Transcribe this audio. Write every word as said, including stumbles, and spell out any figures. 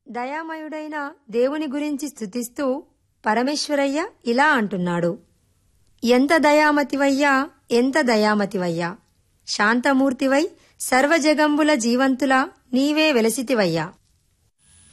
దయామయుడైన దేవుని గురించి స్తుతిస్తూ పరమేశ్వరయ్య ఇలా అంటున్నాడు: ఎంత దయామతివయ్యా, ఎంత దయామతివయ్యా, శాంతమూర్తివై సర్వజగంబుల జీవంతులా నీవే వెలసితివయ్యా.